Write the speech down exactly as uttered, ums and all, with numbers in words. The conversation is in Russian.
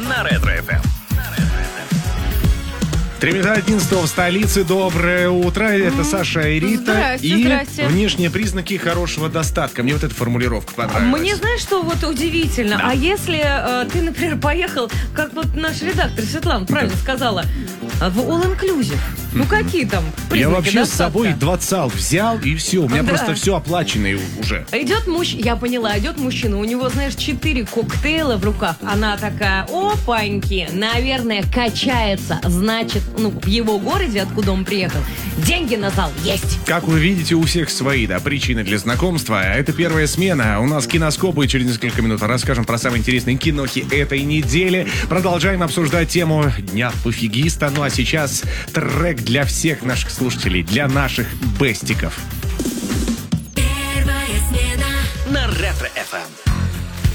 на Ретро-эф эм. Три минуты одиннадцатого в столице. Доброе утро. Это Саша и Рита. Здрасте, и здрасте. внешние признаки хорошего достатка. Мне вот эта формулировка понравилась. Мне, знаешь, что вот удивительно? Да. А если э, ты, например, поехал, как вот наш редактор Светлана правильно сказала, в all-inclusive. Ну какие там признаки Я вообще достатка? с собой двадцал взял, и все. У меня Да. просто все оплачено уже. Идет мужчина, я поняла, идет мужчина, у него, знаешь, четыре коктейля в руках. Она такая, опаньки, наверное, качается. Значит, ну, в его городе, откуда он приехал, деньги на зал есть. Как вы видите, у всех свои, да, причины для знакомства. Это первая смена. У нас киноскоп, и через несколько минут расскажем про самые интересные кинохи этой недели. Продолжаем обсуждать тему Дня пофигиста. Ну а сейчас трек для всех наших слушателей, для наших бестиков. На Ретро-эф эм.